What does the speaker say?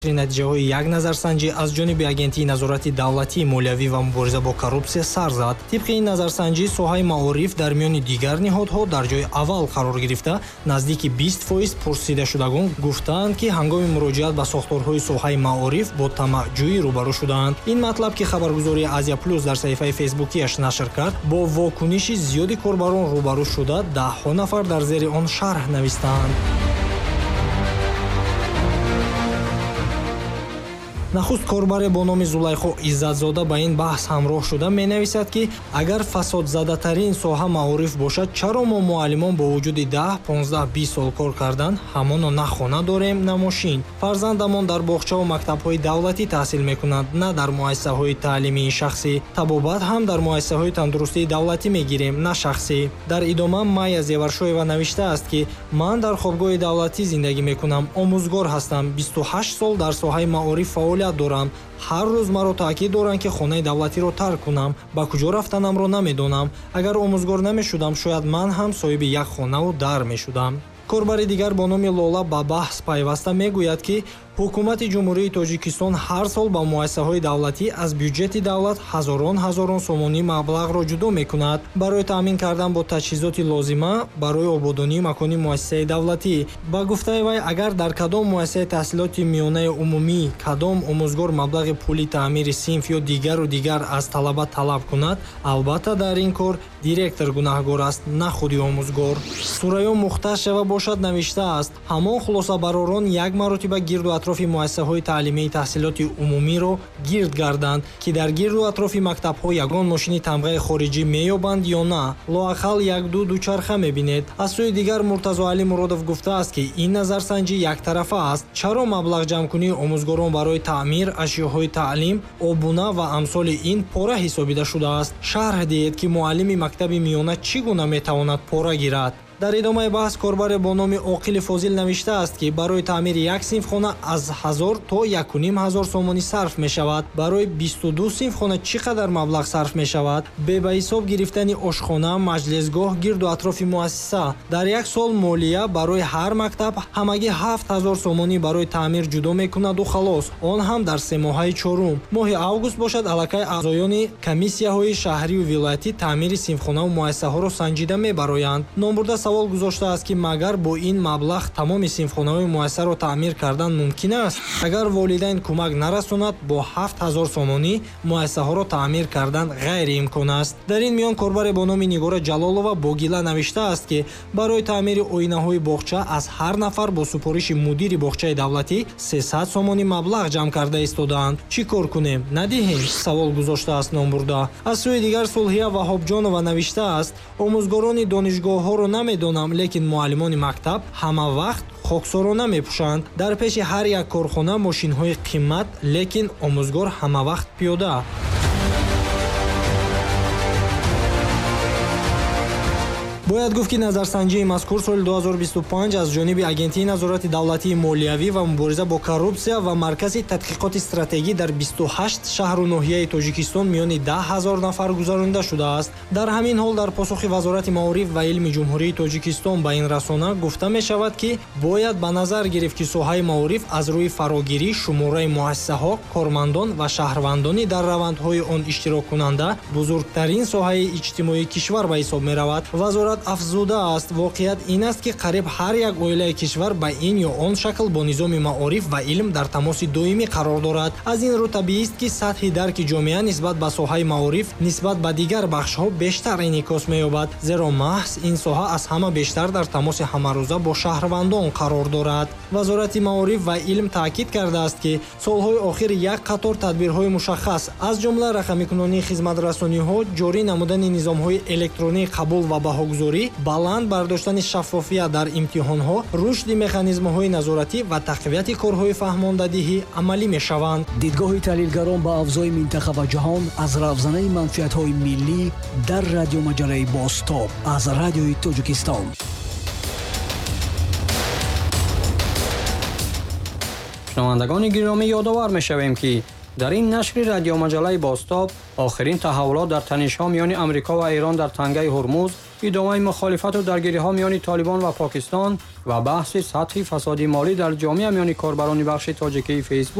натиҷаҳои як назарсанҷӣ аз ҷониби Агентии назорати давлатии молиявӣ ва мубориза бо коррупсия сар зад. Тибқи ин назарсанҷӣ, соҳаи маориф дар миёни дигар ниҳодҳо дар ҷои аввал қарор гирифта, наздики 20% пурсидашудагон гуфтаанд, ки ҳангоми муроҷиат ба сохторҳои соҳаи маориф бо тамаъҷӯӣ рӯбарӯ шудаанд. Ин матлаб, ки хабаргузории Азия Плюс дар саҳифаи фейсбукиаш нашр кард, бо вокуниши зиёди корбарон рӯбарӯ шуда, даҳҳо нафар дар зери он шарҳ навистаанд. нахуст корбаре бо номи Зулайхо Иззатзода ба ин баҳс ҳамроҳ шуда менависад, ки агар фасодзадатарин соҳа маориф бошад, чаро мо муаллимон бо вуҷуди 10, 15, 20 сол кор кардан ҳамоно на хона дорем, на мошин. Фарзандамон дар боғчаву мактабҳои давлатӣ таҳсил мекунанд, на дар муассисаҳои таълимии шахсӣ. Табобат ҳам дар муассисаҳои тандурустии давлатӣ мегирем, на шахсӣ. Дар идома Майя Зеваршоева навиштааст, ки ман дар хобгоҳи давлатӣ зиндагӣ мекунам, омӯзгор ҳастам, 28 сол дар соҳаи маориф фаъолият дорам. ҳар рӯз маро таъкид доранд, ки хонаи давлатиро тарк кунам. ба куҷо рафтанамро намедонам. агар омӯзгор намешудам, шояд ман ҳам соҳиби як хонаву дар мешудам. корбари дигар бо номи Лола ба баҳс пайваста мегӯяд, ки ҳукумати ҷумҳурии Тоҷикистон ҳар сол ба муассисаҳои давлатӣ аз бюҷети давлат ҳазорон сомонӣ маблағро ҷудо мекунад барои таъмин кардан бо таҷҳизоти лозима барои ободонии макони муассисаи давлатӣ. Ба гуфтаи вай, агар дар кадом муассисаи таҳсилоти миёнаи умумӣ кадом омӯзгор маблағи пули таъмири синф ё дигар аз талаба талаб кунад, албатта дар ин кор директор гунаҳгор аст, на худи омӯзгор. Сурайё Мухташева бошад навиштааст: ҳамон хулосабаророн як маротиба гирду атрофи муассисаҳои таълимии таҳсилоти умумиро гирд гарданд, ки дар гирду атрофи мактабҳо ягон мошини тамғаи хориҷӣ меёбанд ё на. Лоақал як-ду дучарха мебинед. Аз сӯи дигар Муртазо Али Муродов гуфтааст, ки ин назарсанҷӣ яктарафа аст. Чаро маблағ ҷамъкунии омӯзгорон барои таъмир ашёҳои таълим, обуна ва амсоли ин пора ҳисобида шудааст? Шарҳ диҳед, ки муаллими мактаби миёна чӣ гуна метавонад пора гирад? дар идомаи баҳс корбаре бо номи Оқили Фозил навиштааст, ки барои таъмири як синфхона аз 1000 то 1500 сомонӣ сарф мешавад. барои 22 синфхона чӣ қадар маблағ сарф мешавад? Бебаҳисоб гирифтани ошхона, маҷлисгоҳ гирду атрофи муассиса. Дар як сол молия барои ҳар мактаб ҳамагӣ 7000 сомонӣ барои таъмир ҷудо мекунаду халос, он ҳам дар 3 моҳаи чорум. моҳи август бошад, аллакай аъзоёни комиссияҳои шаҳрию вилоятӣ таъмири синфхонаву муассисаҳоро санҷида мебароянд. Номбурда савол гузоштааст, ки магар бо ин маблағ тамоми синфхонаҳои муассисаро таъмир кардан мумкин аст? агар волидайн кӯмак нарасонад, бо 7000 сомонӣ муассисаҳоро таъмир кардан ғайриимкон аст. дар ин миён корбаре бо номи Нигора Ҷалолова бо гила навиштааст, ки барои таъмири оинаҳои боғча аз ҳар нафар бо супориши мудири боғчаи давлатӣ 300 сомонӣ маблағ ҷамъ карда истодаанд. чӣ кор кунем? Надиҳем? савол гузоштааст номбурда. аз сӯи дигар Сулҳия Ваҳобҷонова навиштааст: омӯзгорони донишгоҳҳоро намедонам, лекин муаллимони мактаб ҳама вақт хоксорона мепӯшанд. дар пеши ҳар як корхона мошинҳои қиммат, лекин омӯзгор ҳама вақт пиёда. бояд гуфт, ки назарсанҷии мазкур соли 2025 аз ҷониби Агентии назорати давлатии молиявӣ ва мубориза бо коррупсия ва Маркази тадқиқоти стратегӣ дар 28 шаҳру ноҳияи Тоҷикистон миёни 10,000 нафар гузаронида шудааст. дар ҳамин ҳол дар посухи Вазорати маориф ва илми ҷумҳурии Тоҷикистон ба ин расона гуфта мешавад, ки бояд ба назар гирифт, ки соҳаи маориф аз рӯи фарогирӣ шумораи муассисаҳо, кормандон ва шаҳрвандони дар равандҳои он иштироккунанда бузургтарин соҳаи иҷтимоии кишвар ба ҳисоб меравад. Вазорат афзуда аст: воқеият ин аст, ки қариб ҳар як оилаи кишвар ба ин ё он шакл бо низоми маориф ва илм дар тамоси доимӣ қарор дорад. аз ин рӯ табиист, ки сатҳи дарки ҷомеа нисбат ба соҳаи маориф нисбат ба дигар бахшҳо бештар инъикос меёбад, зеро маҳз ин соҳа аз ҳама бештар дар тамоси ҳамарӯза бо шаҳрвандон қарор дорад. Вазорати маориф ва илм таъкид кардааст, ки солҳои охир як қатор тадбирҳои мушаххас, аз ҷумла рақамикунонии хизматрасониҳо, ҷорӣ намудани низомҳои электронии қабул ва баҳогузорӣ, баланд бардоштани шаффофият дар имтиҳонҳо, рушди механизмҳои назоратӣ ва тақвияти корҳои фаҳмондадиҳӣ амалӣ мешаванд. дидгоҳи таҳлилгарон ба авзои минтақа ва ҷаҳон аз равзанаи манфиатҳои миллӣ дар радиомаҷалаи Бостоб аз Радиои Тоҷикистон. шунавандагони гиромӣ, ёдовар мешавем, ки дар ин нашри радиомаҷалаи Бостоб охирин таҳаввулот дар танишҳо миёни Амрико ва Эрон дар тангаи Ҳурмуз, идомаи мухолифату даргириҳо миёни Толибон ва Покистон ва баҳси сатҳи фасоди молӣ дар ҷомеа миёни корбарони бахши тоҷикии Facebook